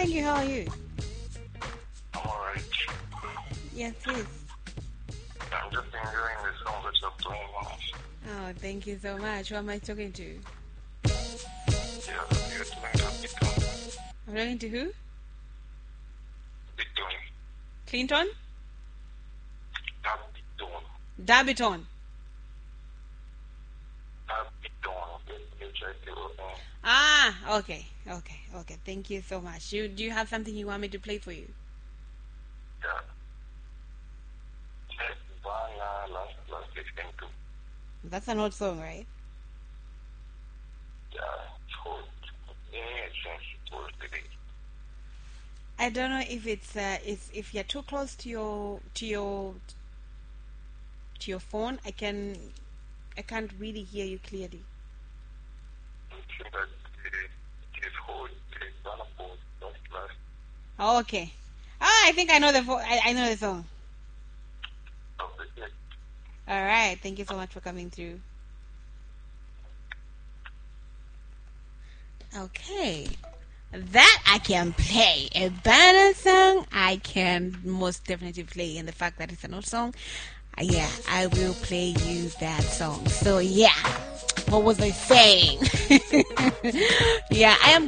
thank you. How are you? I'm alright. Yes, please. I'm just enjoying the song that you're playing. Oh, thank you so much. Who am I talking to? Yeah, you're doing that Bitcoin. I'm talking to who? Bitcoin. Clinton? That Bitcoin. Dabiton. That Bitcoin. H-I-T-O-N. Ah, okay. Thank you so much. Do you have something you want me to play for you? Yeah. Last 16 too. That's an old song, right? Yeah, it's old. Yeah, since it was the day. I don't know if it's if you're too close to your phone. I can't really hear you clearly. I think that it is old. It's not about last. Oh, okay. Ah, I think I know I know the song. Of the day. All right. Thank you so much for coming through. Okay. That I can play. A banner song I can most definitely play. And the fact that it's an old song, yeah, I will play you that song. So yeah, what was I saying? Yeah, I am